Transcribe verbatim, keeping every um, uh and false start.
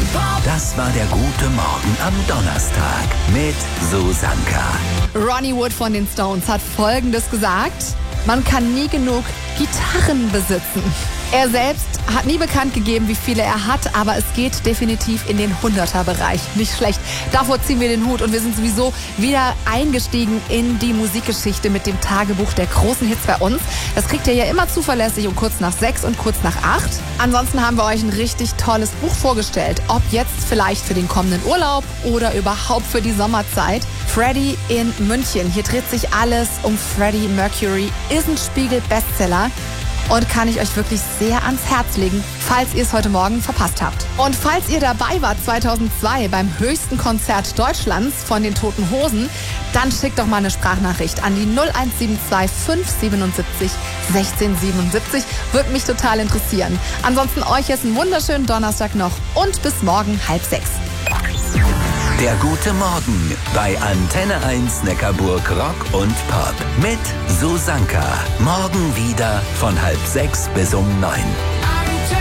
Das war der gute Morgen am Donnerstag mit Susanka. Ronnie Wood von den Stones hat Folgendes gesagt: Man kann nie genug Gitarren besitzen. Er selbst hat nie bekannt gegeben, wie viele er hat, aber es geht definitiv in den Hunderter-Bereich. Nicht schlecht. Davor ziehen wir den Hut und wir sind sowieso wieder eingestiegen in die Musikgeschichte mit dem Tagebuch der großen Hits bei uns. Das kriegt ihr ja immer zuverlässig um kurz nach sechs und kurz nach acht. Ansonsten haben wir euch ein richtig tolles Buch vorgestellt. Ob jetzt vielleicht für den kommenden Urlaub oder überhaupt für die Sommerzeit. Freddie in München. Hier dreht sich alles um Freddie Mercury. Ist ein Spiegel-Bestseller. Und kann ich euch wirklich sehr ans Herz legen, falls ihr es heute Morgen verpasst habt. Und falls ihr dabei wart zweitausendzwei beim höchsten Konzert Deutschlands von den Toten Hosen, dann schickt doch mal eine Sprachnachricht an die null eins sieben zwei fünf siebenundsiebzig sechzehn siebenundsiebzig. Würde mich total interessieren. Ansonsten euch jetzt einen wunderschönen Donnerstag noch und bis morgen halb sechs. Der gute Morgen bei Antenne eins Neckarburg Rock und Pop mit Susanka. Morgen wieder von halb sechs bis um neun.